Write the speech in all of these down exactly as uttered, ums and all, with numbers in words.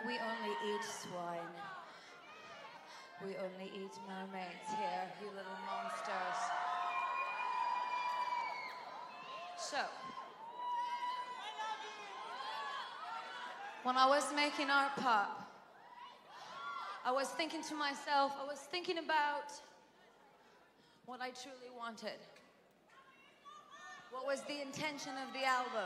We only eat swine. We only eat mermaids here, you little monsters. So, when I was making Art Pop, I was thinking to myself, I was thinking about what I truly wanted. What was the intention of the album?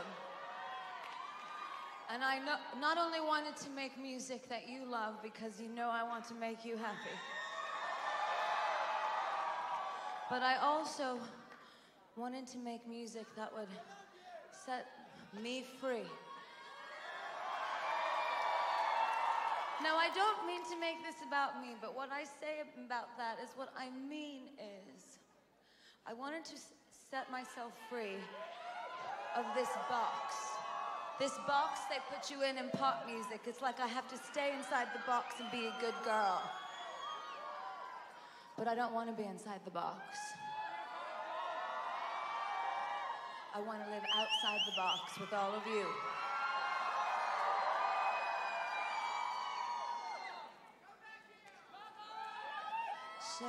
And I no, not only wanted to make music that you love, because you know I want to make you happy, but I also wanted to make music that would set me free. Now, I don't mean to make this about me, but what I say about that is what I mean is I wanted to set myself free of this box. This box they put you in in pop music. It's like I have to stay inside the box and be a good girl. But I don't want to be inside the box. I want to live outside the box with all of you. So,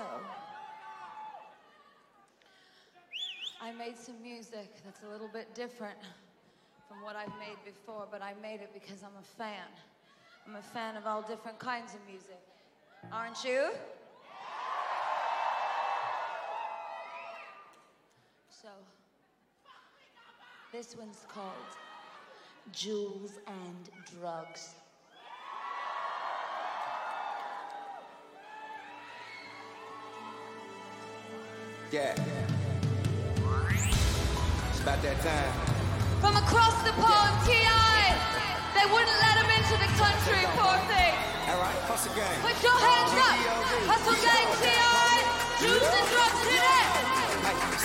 I made some music that's a little bit different from what I've made before, but I made it because I'm a fan. I'm a fan of all different kinds of music. Aren't you? So, this one's called Jewels and Drugs. Yeah. It's about that time. From across the pond, T I They wouldn't let him into the country, poor thing. All right, hustle gang. Put your hands up. Hustle gang, T I Juice and drugs, hit it. Hey,